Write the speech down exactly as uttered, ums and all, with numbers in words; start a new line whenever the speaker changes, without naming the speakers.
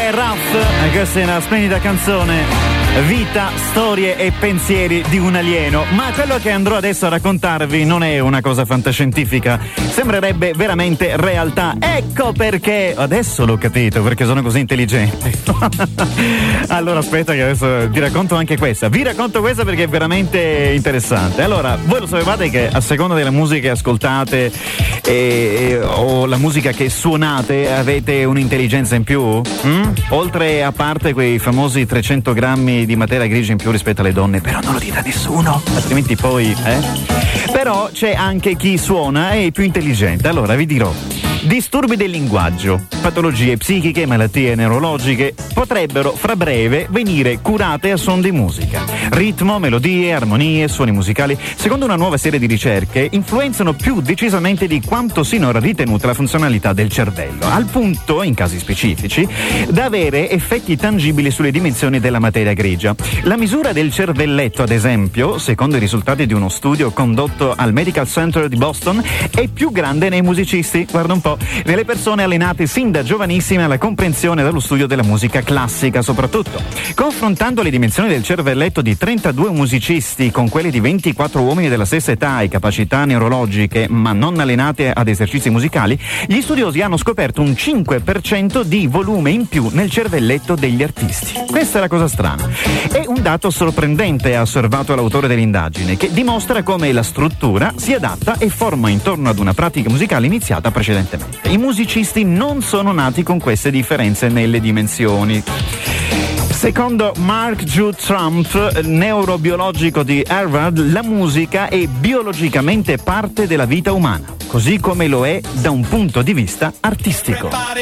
è Raff, questa è una splendida canzone. Vita, storie e pensieri di un alieno. Ma quello che andrò adesso a raccontarvi non è una cosa fantascientifica, sembrerebbe veramente realtà. Ecco perché adesso l'ho capito, perché sono così intelligente. Allora aspetta che adesso ti racconto anche questa. Vi racconto questa perché è veramente interessante. Allora, voi lo sapevate che a seconda della musica che ascoltate e, e, o la musica che suonate avete un'intelligenza in più? Mm? Oltre a parte quei famosi trecento grammi di materia grigia in più rispetto alle donne, però non lo dite a nessuno, altrimenti poi eh? Però c'è anche chi suona e è più intelligente. Allora vi dirò: disturbi del linguaggio, patologie psichiche, malattie neurologiche potrebbero fra breve venire curate a suon di musica. Ritmo, melodie, armonie, suoni musicali, secondo una nuova serie di ricerche, influenzano più decisamente di quanto sinora ritenuta la funzionalità del cervello, al punto, in casi specifici, da avere effetti tangibili sulle dimensioni della materia grigia. La misura del cervelletto, ad esempio, secondo i risultati di uno studio condotto al Medical Center di Boston, è più grande nei musicisti, guarda un po', nelle persone allenate sin da giovanissime alla comprensione dallo studio della musica classica soprattutto. Confrontando le dimensioni del cervelletto di trentadue musicisti con quelle di ventiquattro uomini della stessa età e capacità neurologiche ma non allenate ad esercizi musicali, gli studiosi hanno scoperto un cinque per cento di volume in più nel cervelletto degli artisti. Questa è la cosa strana. È un dato sorprendente, ha osservato l'autore dell'indagine, che dimostra come la struttura si adatta e forma intorno ad una pratica musicale iniziata precedentemente. I musicisti non sono nati con queste differenze nelle dimensioni. Secondo Mark Jude Trump, neurobiologico di Harvard, la musica è biologicamente parte della vita umana, così come lo è da un punto di vista artistico.